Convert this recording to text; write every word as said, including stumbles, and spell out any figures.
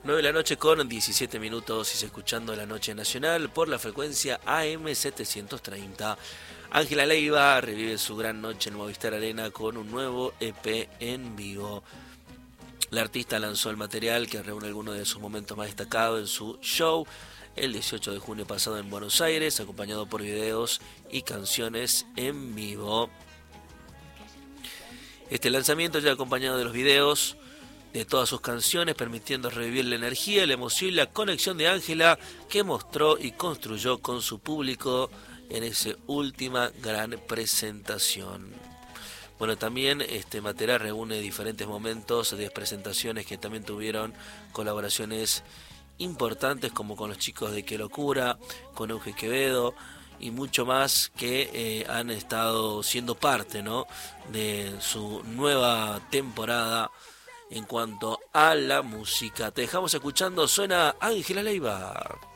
nueve de la noche con diecisiete minutos y se escuchando La Noche Nacional por la frecuencia A M setecientos treinta. Ángela Leiva revive su gran noche en Movistar Arena con un nuevo E P en vivo. La artista lanzó el material que reúne algunos de sus momentos más destacados en su show el dieciocho de junio pasado en Buenos Aires, acompañado por videos y canciones en vivo. Este lanzamiento ya acompañado de los videos de todas sus canciones, permitiendo revivir la energía, la emoción y la conexión de Ángela que mostró y construyó con su público en esa última gran presentación. Bueno, también este material reúne diferentes momentos de presentaciones que también tuvieron colaboraciones importantes, como con los chicos de Qué Locura, con Euge Quevedo y mucho más que eh, han estado siendo parte, ¿no?, de su nueva temporada en cuanto a la música. Te dejamos escuchando, suena Ángela Leiva.